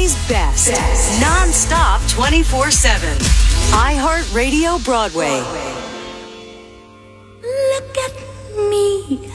Broadway's best. Non-stop 24/7. iHeartRadio Broadway. Look at me.